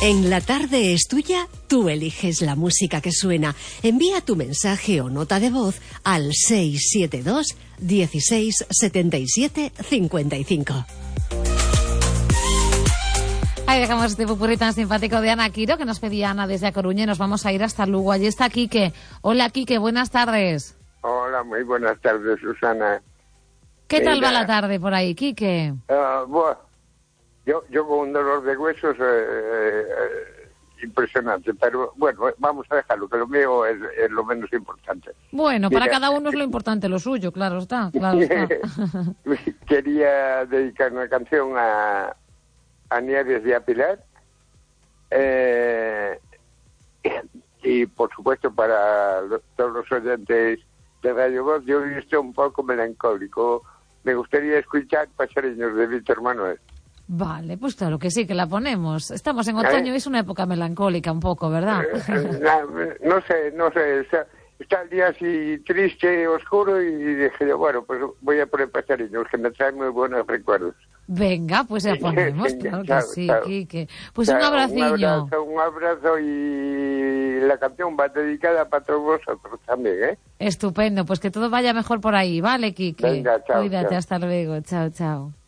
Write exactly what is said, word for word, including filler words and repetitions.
En La Tarde es Tuya, tú eliges la música que suena. Envía tu mensaje o nota de voz al seis siete dos, dieciséis, setenta y siete, cincuenta y cinco. Ahí dejamos este popurrí tan simpático de Ana Quiro, que nos pedía Ana desde A Coruña, y nos vamos a ir hasta Lugo. Allí está Quique. Hola, Quique, buenas tardes. Hola, muy buenas tardes, Susana. ¿Qué Mira, tal va la tarde por ahí, Quique? Uh, bueno, yo, yo con un dolor de huesos eh, eh, impresionante, pero bueno, vamos a dejarlo, que lo mío es, es lo menos importante. Bueno, Mira, para cada uno es lo importante, lo suyo, claro está. Claro está. Quería dedicar una canción a, a Nieves de Apilar, eh, y por supuesto para los, todos los oyentes de Radio Voz. Yo estoy un poco melancólico. Me gustaría escuchar Pasareños de Víctor Manuel. Vale, pues claro que sí, que la ponemos. Estamos en otoño y es una época melancólica un poco, ¿verdad? Eh, no, no sé, no sé. Está, está el día así triste, oscuro, y dije yo, bueno, pues voy a poner Pasareños, que me trae muy buenos recuerdos. Venga, pues ya ponemos, claro que sí, Quique. Pues un abracillo. Un abrazo, un abrazo, y la canción va dedicada para todos vosotros también, ¿eh? Estupendo, pues que todo vaya mejor por ahí, ¿vale, Quique? Venga, chao. Cuídate, chao. hasta luego, chao, chao.